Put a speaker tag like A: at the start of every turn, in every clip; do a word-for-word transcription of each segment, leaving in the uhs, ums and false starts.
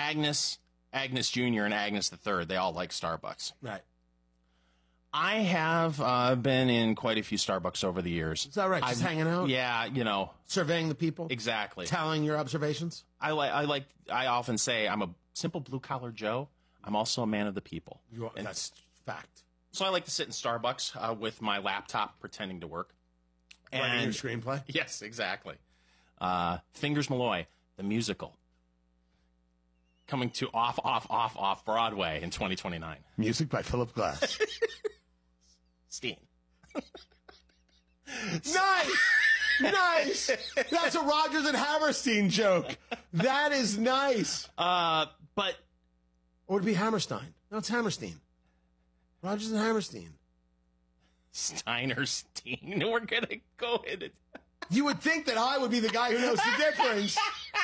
A: Agnes, Agnes Junior and Agnes the Third, they all like Starbucks.
B: Right.
A: I have uh, been in quite a few Starbucks over the years.
B: Is that right? Just
A: I've,
B: hanging out?
A: Yeah, you know.
B: Surveying the people?
A: Exactly.
B: Telling your observations?
A: I like. I like. I often say I'm a simple blue collar Joe. I'm also a man of the people.
B: You are,
A: And
B: that's fact.
A: so I like to sit in Starbucks uh, with my laptop, pretending to work.
B: Writing your screenplay?
A: Yes, exactly. Uh, Fingers Malloy, the musical, coming to off, off, off, off Broadway in twenty twenty-nine.
B: Music by Philip Glass.
A: Steen.
B: Nice! Nice! That's a Rodgers and Hammerstein joke. That is nice.
A: Uh, but
B: Or would it be Hammerstein? No, it's Hammerstein. Rodgers and Hammerstein.
A: Steiner Steen. We're gonna go in it.
B: You would think that I would be the guy who knows the difference.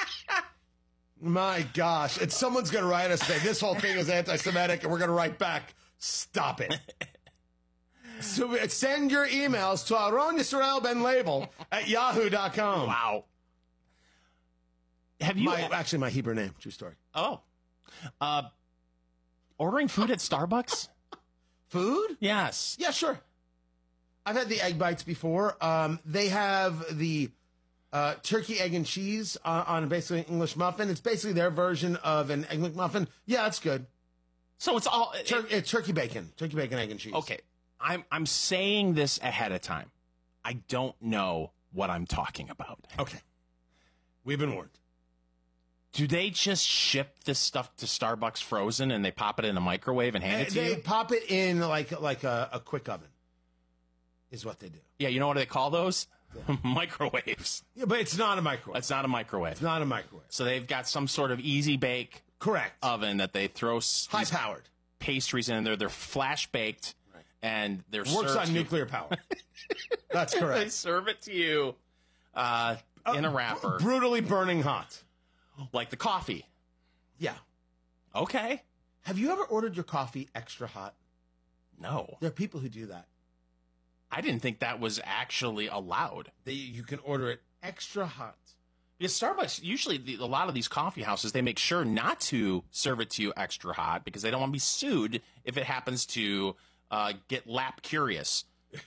B: My gosh. And someone's going to write us and say, this whole thing is anti-Semitic, and we're going to write back, stop it. So send your emails to Aaron Yisrael Ben Label at yahoo dot com.
A: Wow. Have you
B: My, actually, my Hebrew name. True story.
A: Oh. Uh, ordering food at Starbucks?
B: Food?
A: Yes.
B: Yeah, sure. I've had the egg bites before. Um, they have the uh, turkey, egg, and cheese uh, on basically an English muffin. It's basically their version of an Egg McMuffin. Yeah, it's good.
A: So it's all...
B: Tur- it's turkey bacon. Turkey bacon, egg, and cheese.
A: Okay. I'm I'm saying this ahead of time. I don't know what I'm talking about.
B: Okay. We've been warned.
A: Do they just ship this stuff to Starbucks frozen and they pop it in a microwave and hand it to
B: They
A: you?
B: pop it in like like a, a quick oven is what they do.
A: Yeah, you know what they call those? Microwaves.
B: Yeah, but it's not a microwave.
A: It's not a microwave.
B: It's not a microwave.
A: So they've got some sort of easy bake
B: Correct.
A: oven that they throw s-
B: High
A: these
B: powered.
A: pastries in there. They're flash baked and they're
B: Works
A: served
B: on
A: to-
B: nuclear power. That's
A: They
B: correct.
A: serve it to you uh, in a wrapper,
B: Brutally burning hot.
A: like the coffee.
B: Yeah.
A: Okay.
B: Have you ever ordered your coffee extra hot?
A: No,
B: There are people who do that.
A: I didn't think that was actually allowed.
B: They, you can order it extra hot.
A: Because Starbucks, usually the, a lot of these coffee houses, they make sure not to serve it to you extra hot because they don't want to be sued if it happens to uh, get lap curious.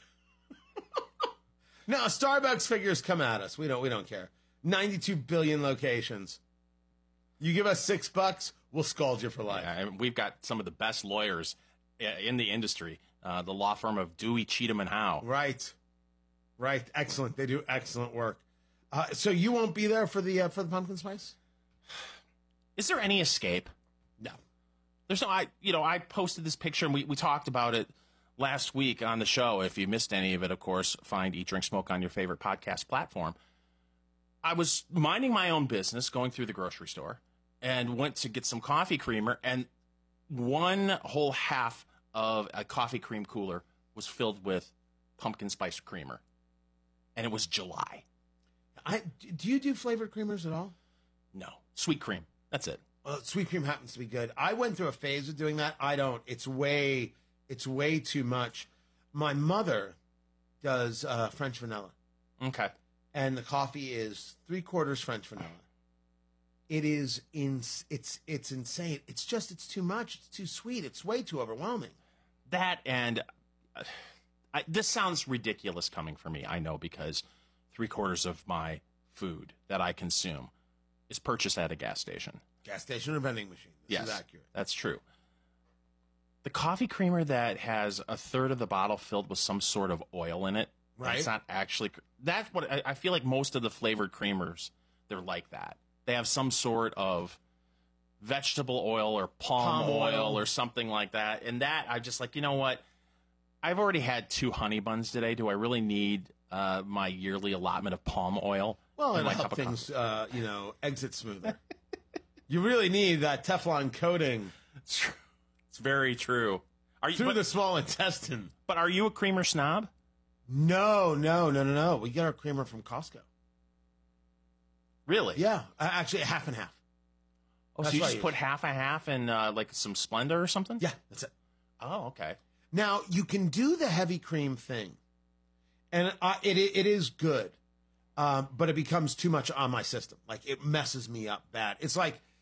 B: Now, Starbucks figures come at us. We don't. We don't care. Ninety-two billion locations. You give us six bucks, we'll scald you for life.
A: And we've got some of the best lawyers uh, in the industry, uh, the law firm of Dewey, Cheatham and Howe.
B: Right. Right. Excellent. They do excellent work. Uh, so you won't be there for the uh, for the pumpkin spice?
A: Is there any escape?
B: No.
A: There's no, I, you know, I posted this picture and we, we talked about it last week on the show. If you missed any of it, of course, find Eat, Drink, Smoke on your favorite podcast platform. I was minding my own business, going through the grocery store, and went to get some coffee creamer, and one whole half of a coffee cream cooler was filled with pumpkin spice creamer. And it was July.
B: I, do you do flavored creamers at all?
A: No. Sweet cream. That's it.
B: Well, sweet cream happens to be good. I went through a phase of doing that. I don't. It's way, it's way too much. My mother does uh, French vanilla,
A: Okay.
B: and the coffee is three quarters French vanilla. It is in, it's it's insane. It's just it's too much. It's too sweet. It's way too overwhelming.
A: That and uh, I, this sounds ridiculous coming from me. I know, because three quarters of my food that I consume is purchased at a gas station.
B: Gas station or vending machine. This
A: Yes,
B: is accurate.
A: that's true. The coffee creamer that has a third of the bottle filled with some sort of oil in it,
B: Right.
A: It's not actually. That's what I, I feel like most of the flavored creamers, they're like that. They have some sort of vegetable oil or palm,
B: Palm
A: oil,
B: oil.
A: or something like that. And that, I'm just like, you know what? I've already had two honey buns today. Do I really need uh, my yearly allotment of palm oil?
B: Well,
A: in
B: it'll
A: my
B: help
A: cup of
B: things, uh, you know, exit smoother. You really need that Teflon coating
A: coffee? It's very true. Are you?
B: through
A: But,
B: the small intestine.
A: but are you a creamer snob?
B: No, no, no, no, no. We get our creamer from Costco.
A: Really?
B: Yeah, uh, actually, half and half.
A: Oh, so
B: That's
A: you
B: what I
A: just
B: use.
A: put half and half in uh, like some Splenda or something?
B: Yeah, that's it.
A: Oh, okay.
B: Now you can do the heavy cream thing, and uh, it it is good, um, but it becomes too much on my system. Like it messes me up bad. It's like